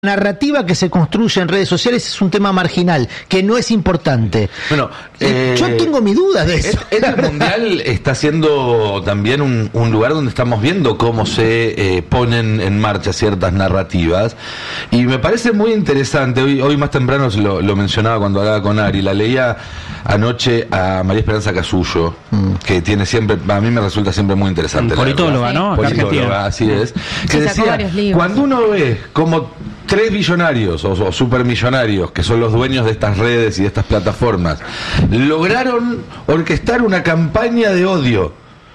narrativa que se construye en redes sociales es un tema marginal, que no es importante. Bueno, yo tengo mi duda de eso. El Mundial está siendo también un lugar donde estamos viendo cómo se ponen en marcha ciertas narrativas, y me parece muy interesante. Hoy más temprano lo mencionaba cuando hablaba con Ari, la leía anoche a María Esperanza Casullo, que tiene siempre, a mí me resulta siempre muy interesante. Politóloga, ¿no? Politóloga, así es. Que decía, cuando uno ve como 3 billonarios o supermillonarios, que son los dueños de estas redes y de estas plataformas, lograron orquestar una campaña de odio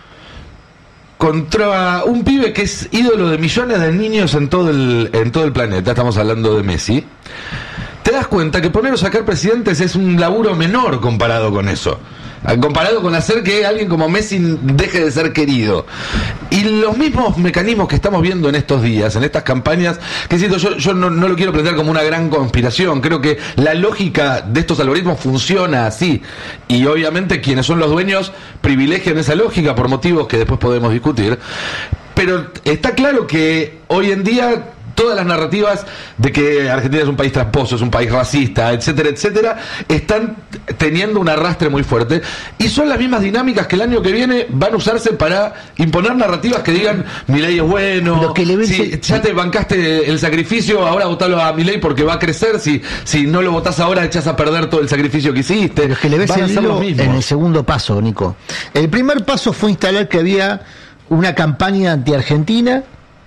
contra un pibe que es ídolo de millones de niños en todo el planeta. Estamos hablando de Messi. Te das cuenta que poner o sacar presidentes es un laburo menor comparado con eso, comparado con hacer que alguien como Messi deje de ser querido. Y los mismos mecanismos que estamos viendo en estos días, en estas campañas, que siento, yo no lo quiero plantear como una gran conspiración. Creo que la lógica de estos algoritmos funciona así, y obviamente quienes son los dueños privilegian esa lógica por motivos que después podemos discutir. Pero está claro que hoy en día todas las narrativas de que Argentina es un país tramposo, es un país racista, etcétera, etcétera, están teniendo un arrastre muy fuerte, y son las mismas dinámicas que el año que viene van a usarse para imponer narrativas que digan Milei es bueno, si ya te bancaste el sacrificio, ahora votalo a Milei porque va a crecer, si no lo votás ahora echás a perder todo el sacrificio que hiciste. Pero es que le ves el hilo en el segundo paso, Nico. El primer paso fue instalar que había una campaña anti-Argentina,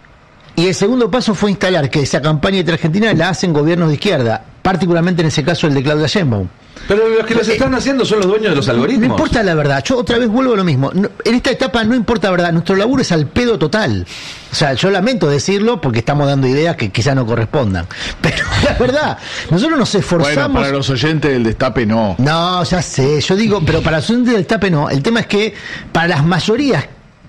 y el segundo paso fue instalar que esa campaña entre Argentina la hacen gobiernos de izquierda, particularmente en ese caso el de Claudia Sheinbaum. Pero los que los están haciendo son los dueños de los algoritmos. No importa la verdad, yo otra vez vuelvo a lo mismo. En esta etapa no importa la verdad, nuestro laburo es al pedo total. O sea, yo lamento decirlo porque estamos dando ideas que quizás no correspondan. Pero la verdad, nosotros nos esforzamos. Bueno, para los oyentes del Destape no. No, ya sé, yo digo, pero para los oyentes del Destape no. El tema es que para las mayorías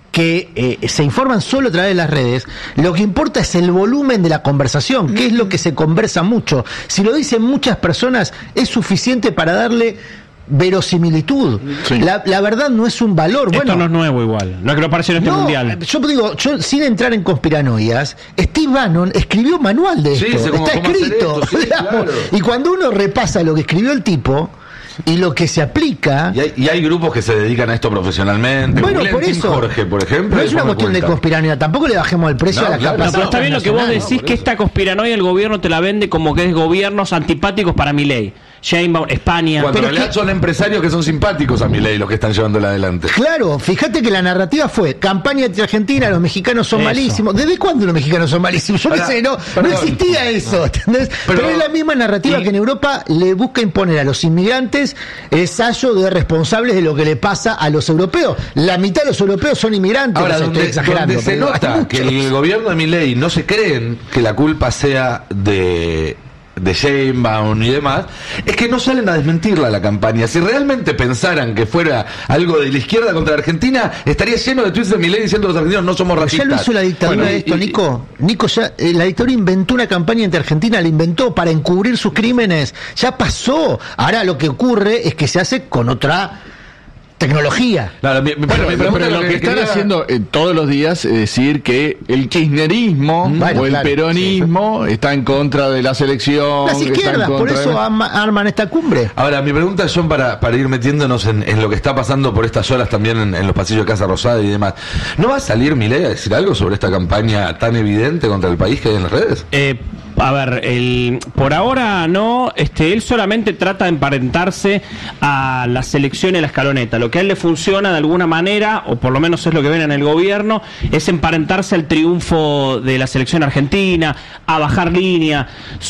que se informan solo a través de las redes, lo que importa es el volumen de la conversación, que es lo que se conversa mucho. Si lo dicen muchas personas, es suficiente para darle verosimilitud. Sí. La verdad no es un valor. Esto no es nuevo igual, no es que lo apareció en este mundial. Yo digo, sin entrar en conspiranoias, Steve Bannon escribió un manual de esto, está escrito. Sí, claro. Y cuando uno repasa lo que escribió el tipo y lo que se aplica, y hay grupos que se dedican a esto profesionalmente. Bueno, por eso Jorge, por ejemplo, no es una cuestión de conspiranoia, tampoco le bajemos el precio a la capacidad. No, pero está bien lo que vos decís, que esta conspiranoia el gobierno te la vende como que es gobiernos antipáticos para Milei, Sheinbaum, España. Cuando en realidad son empresarios que son simpáticos a Milei los que están llevándola adelante. Claro, fíjate que la narrativa fue campaña entre Argentina, los mexicanos son malísimos. ¿Desde cuándo los mexicanos son malísimos? Yo qué sé, no existía eso, ¿entendés? Pero es la misma narrativa que en Europa le busca imponer a los inmigrantes el sallo de responsables de lo que le pasa a los europeos. La mitad de los europeos son inmigrantes. Ahora, donde se nota que el gobierno de Milei no se creen que la culpa sea de Sheinbaum y demás, es que no salen a desmentirla la campaña. Si realmente pensaran que fuera algo de la izquierda contra la Argentina, estaría lleno de tweets de Milei diciendo los argentinos no somos racistas. Ya lo hizo la dictadura de esto, Nico. Nico, ya la dictadura inventó una campaña entre Argentina, la inventó para encubrir sus crímenes. Ya pasó. Ahora lo que ocurre es que se hace con otra tecnología. Claro, pero lo que están haciendo todos los días es decir que el kirchnerismo o el peronismo está en contra de la selección. Las izquierdas, por eso arman esta cumbre. Ahora, mi pregunta son para ir metiéndonos en lo que está pasando por estas horas también en los pasillos de Casa Rosada y demás. ¿No va a salir Milei a decir algo sobre esta campaña tan evidente contra el país que hay en las redes? A ver, por ahora no, él solamente trata de emparentarse a la selección y la escaloneta. Lo que a él le funciona de alguna manera, o por lo menos es lo que ven en el gobierno, es emparentarse al triunfo de la selección argentina, a bajar línea,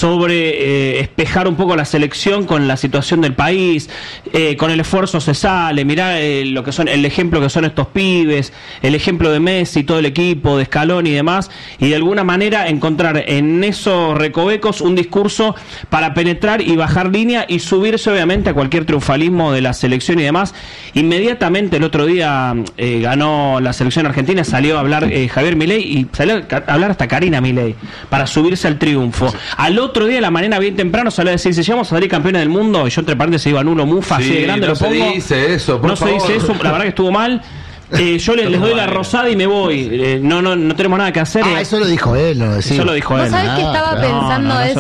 sobre espejar un poco la selección con la situación del país, con el esfuerzo se sale, mirá lo que son, el ejemplo que son estos pibes, el ejemplo de Messi, todo el equipo, de Scaloni y demás, y de alguna manera encontrar en esos recovecos un discurso para penetrar y bajar línea y subirse obviamente a cualquier triunfalismo de la selección y demás. Inmediatamente el otro día ganó la selección argentina, salió a hablar Javier Milei y salió a hablar hasta Karina Milei para subirse al triunfo. Al otro día de la mañana bien temprano salió a decir, si llegamos a salir campeones del mundo, y yo entre paréntesis iba Nuno Mufa, así de grande no lo pongo. Se dice eso, no favor. Se dice eso, la verdad que estuvo mal. yo les doy la rosada y me voy. No tenemos nada que hacer. Eso lo dijo él, no lo decía. Eso lo dijo él. ¿Vos sabés que estaba pensando eso?